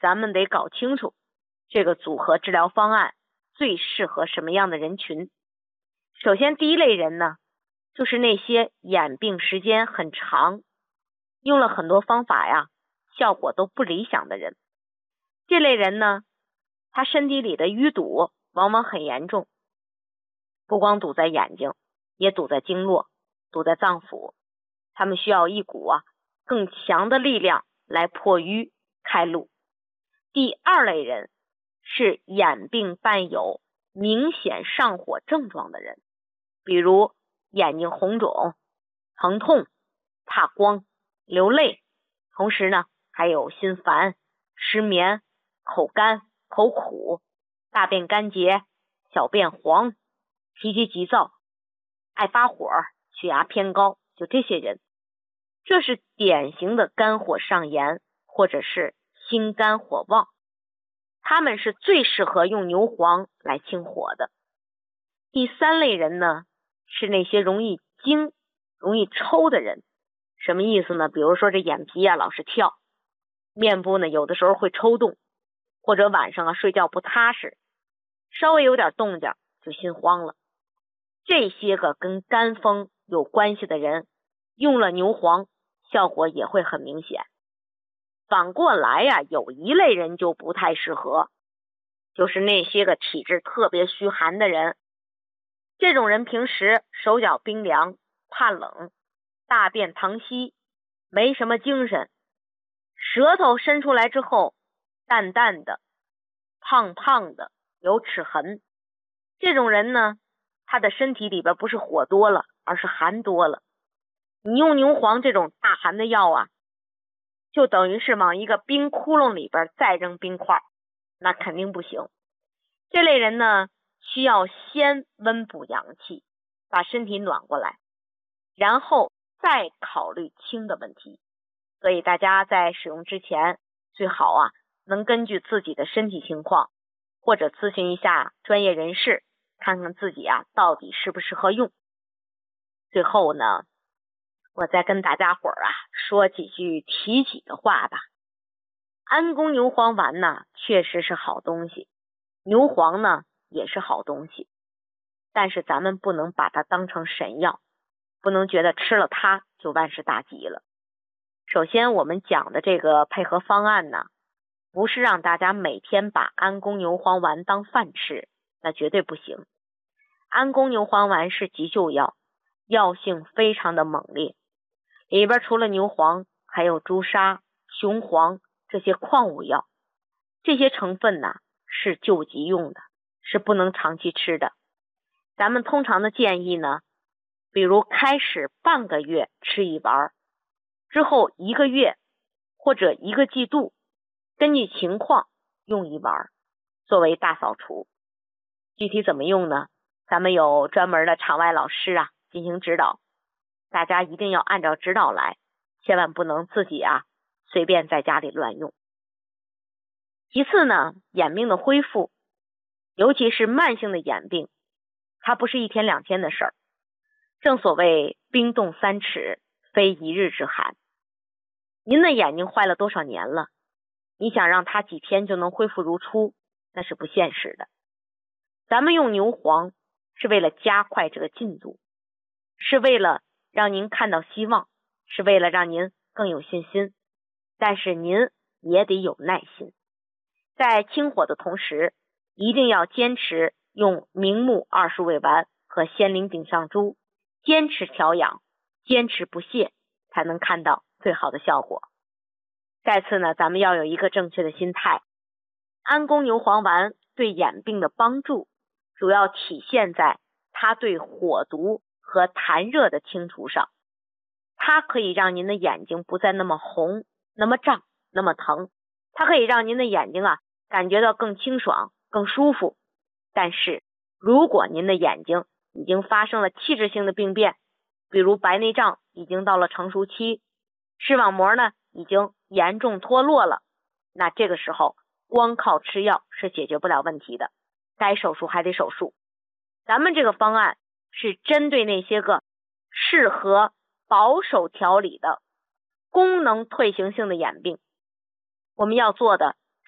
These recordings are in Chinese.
咱们得搞清楚这个组合治疗方案最适合什么样的人群。首先第一类人呢，就是那些眼病时间很长，用了很多方法呀，效果都不理想的人。这类人呢，他身体里的淤堵往往很严重，不光堵在眼睛，也堵在经络，堵在脏腑，他们需要一股更强的力量来破淤开路。第二类人是眼病伴有明显上火症状的人，比如眼睛红肿、疼痛、怕光、流泪，同时呢还有心烦、失眠、口干、口苦、大便干结、小便黄、脾气急躁、爱发火、血压偏高，就这些人，这是典型的肝火上炎或者是心肝火旺，他们是最适合用牛黄来清火的。第三类人呢，是那些容易惊、容易抽的人。什么意思呢？比如说这眼皮老是跳，面部呢有的时候会抽动，或者晚上睡觉不踏实，稍微有点动静就心慌了。这些个跟肝风有关系的人，用了牛黄效果也会很明显。反过来有一类人就不太适合，就是那些个体质特别虚寒的人。这种人平时手脚冰凉，怕冷，大便溏稀，没什么精神，舌头伸出来之后淡淡的、胖胖的，有齿痕。这种人呢，他的身体里边不是火多了，而是寒多了。你用牛黄这种大寒的药就等于是往一个冰窟窿里边再扔冰块，那肯定不行。这类人呢，需要先温补阳气，把身体暖过来，然后再考虑清的问题。所以大家在使用之前，最好能根据自己的身体情况，或者咨询一下专业人士，看看自己到底适不适合用。最后呢，我再跟大家伙儿说几句提起的话吧。安宫牛黄丸呢，确实是好东西，牛黄呢也是好东西，但是咱们不能把它当成神药，不能觉得吃了它就万事大吉了。首先我们讲的这个配合方案呢，不是让大家每天把安宫牛黄丸当饭吃，那绝对不行。安宫牛黄丸是急救药，药性非常的猛烈，里边除了牛黄还有朱砂、雄黄这些矿物药，这些成分呢是救急用的，是不能长期吃的。咱们通常的建议呢，比如开始半个月吃一丸，之后1个月或者1个季度，根据情况用一丸，作为大扫除。具体怎么用呢？咱们有专门的场外老师进行指导，大家一定要按照指导来，千万不能自己随便在家里乱用。其次呢，眼病的恢复，尤其是慢性的眼病，它不是1天2天的事儿。正所谓冰冻3尺，非一日之寒。您的眼睛坏了多少年了？你想让它几天就能恢复如初，那是不现实的。咱们用牛黄是为了加快这个进度，是为了让您看到希望，是为了让您更有信心，但是您也得有耐心。在清火的同时，一定要坚持用明目20味丸和仙灵顶上珠，坚持调养，坚持不懈，才能看到最好的效果。再次呢，咱们要有一个正确的心态。安宫牛黄丸对眼病的帮助，主要体现在它对火毒和痰热的清除上。它可以让您的眼睛不再那么红、那么胀、那么疼，它可以让您的眼睛感觉到更清爽、更舒服。但是如果您的眼睛已经发生了器质性的病变，比如白内障已经到了成熟期，视网膜呢已经严重脱落了，那这个时候光靠吃药是解决不了问题的，该手术还得手术。咱们这个方案是针对那些个适合保守调理的功能退行性的眼病，我们要做的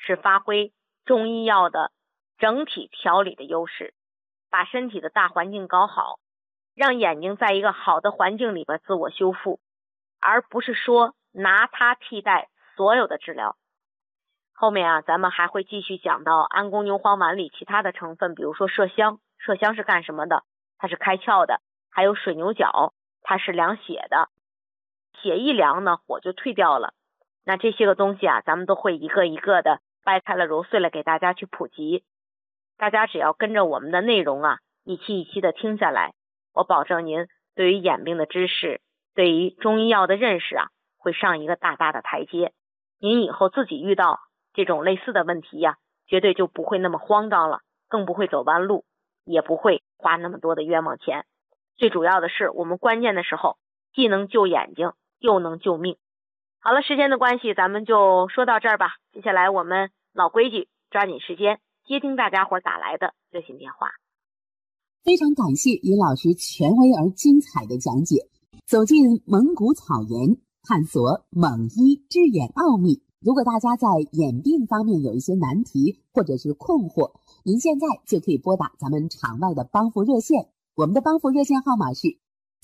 是发挥中医药的整体调理的优势，把身体的大环境搞好，让眼睛在一个好的环境里边自我修复，而不是说拿它替代所有的治疗。后面咱们还会继续讲到安宫牛黄丸里其他的成分，比如说麝香，麝香是干什么的？它是开窍的。还有水牛角，它是凉血的，血一凉呢，火就退掉了。那这些个东西咱们都会一个一个的掰开了揉碎了给大家去普及。大家只要跟着我们的内容一期一期的听下来，我保证您对于眼病的知识，对于中医药的认识会上一个大大的台阶。您以后自己遇到这种类似的问题绝对就不会那么慌张了，更不会走弯路，也不会花那么多的冤枉钱。最主要的是我们关键的时候既能救眼睛又能救命。好了，时间的关系咱们就说到这儿吧。接下来我们老规矩，抓紧时间接听大家伙打来的热线电话。 非常感谢尹老师权威而精彩的讲解，走进蒙古草原，探索蒙医治眼奥秘。如果大家在眼病方面有一些难题或者是困惑，您现在就可以拨打咱们场外的帮扶热线，我们的帮扶热线号码是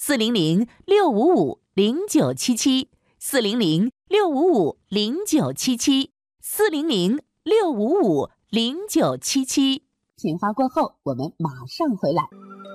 400-655-0977 400-655-0977 400-655-0977。 片花过后，我们马上回来。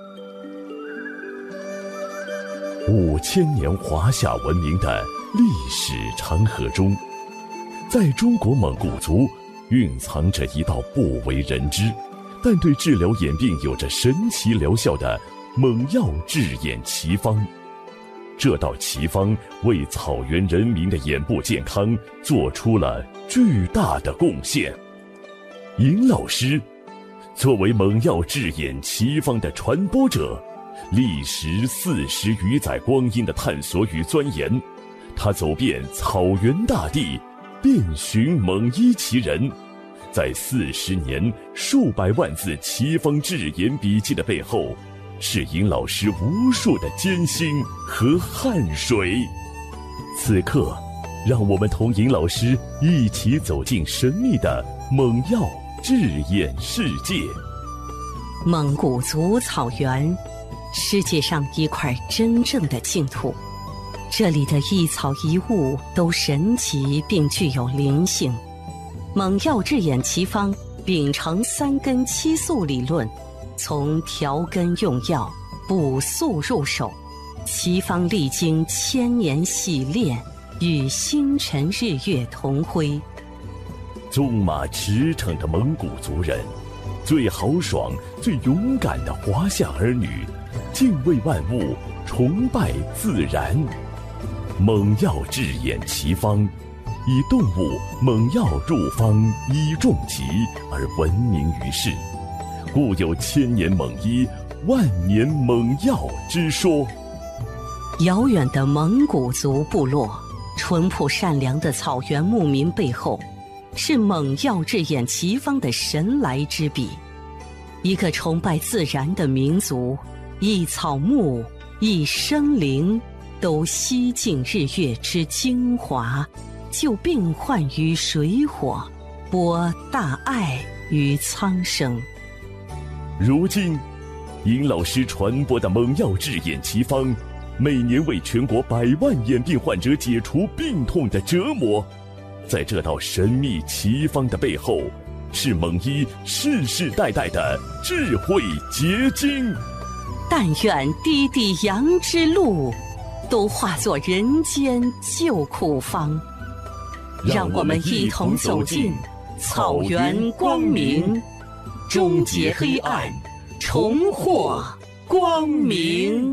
5000年华夏文明的历史长河中，在中国蒙古族蕴藏着一道不为人知，但对治疗眼病有着神奇疗效的蒙药治眼奇方。这道奇方为草原人民的眼部健康做出了巨大的贡献。尹老师作为蒙药治眼奇方的传播者，历时40余载光阴的探索与钻研，他走遍草原大地，遍寻蒙医奇人，在40年数百万字奇方治眼笔记的背后，是尹老师无数的艰辛和汗水。此刻，让我们同尹老师一起走进神秘的蒙药治眼世界。 蒙古族草原，世界上一块真正的净土，这里的一草一物都神奇并具有灵性。蒙药治眼奇方秉承3根7素理论，从调根用药、补素入手，奇方历经1000年洗炼，与星辰日月同辉。 纵马驰骋的蒙古族人，最豪爽、最勇敢的华夏儿女，敬畏万物，崇拜自然。蒙药治眼奇方，以动物蒙药入方医重疾而闻名于世，故有1000年蒙医、万年蒙药之说。 遥远的蒙古族部落，淳朴善良的草原牧民背后，是蒙药治眼奇方的神来之笔。一个崇拜自然的民族，一草木，一生灵，都吸尽日月之精华，救病患于水火，播大爱于苍生。 如今，尹老师传播的蒙药治眼奇方，每年为全国100万眼病患者解除病痛的折磨。在这道神秘奇方的背后，是蒙医世世代代的智慧结晶。 但愿滴滴阳之路，都化作人间救苦方。让我们一同走进草原光明，终结黑暗，重获光明。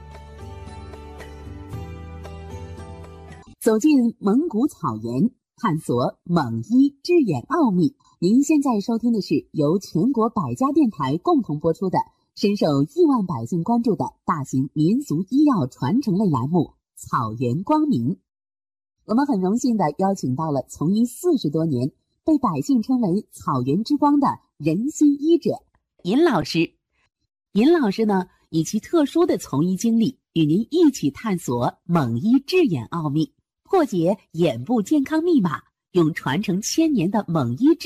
走进蒙古草原，探索蒙医治眼奥秘。您现在收听的是由全国100家电台共同播出的深受亿万百姓关注的大型民俗医药传承类栏目《草原光明》。我们很荣幸地邀请到了从医40多年，被百姓称为草原之光的人心医者尹老师。尹老师呢，以其特殊的从医经历，与您一起探索蒙医治眼奥秘，破解眼部健康密码， 用传承千年的蒙医